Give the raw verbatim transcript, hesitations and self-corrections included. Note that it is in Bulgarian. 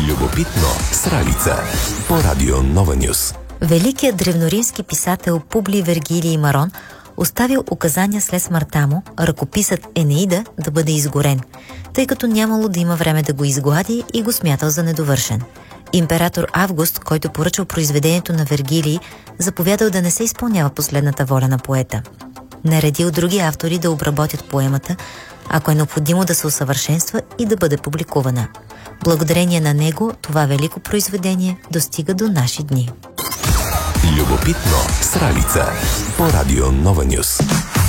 Любопитно с Ралица по Радио Нова Нюс. Великият древноримски писател Публий Вергилий Марон оставил указания след смъртта му ръкописът Енеида да бъде изгорен, тъй като нямало да има време да го изглади и го смятал за недовършен. Император Август, който поръчал произведението на Вергилий, заповядал да не се изпълнява последната воля на поета. Наредил други автори да обработят поемата, ако е необходимо да се усъвършенства и да бъде публикувана. Благодарение на него това велико произведение достига до наши дни. Любопитно с Ралица по Радио Нова Нюс.